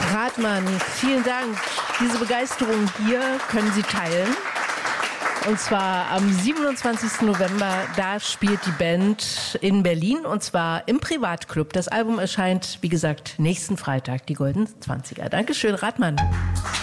Rathmann, vielen Dank. Diese Begeisterung hier können Sie teilen. Und zwar am 27. November, da spielt die Band in Berlin und zwar im Privatclub. Das Album erscheint, wie gesagt, nächsten Freitag, die Goldenen 20er. Dankeschön, Rathmann.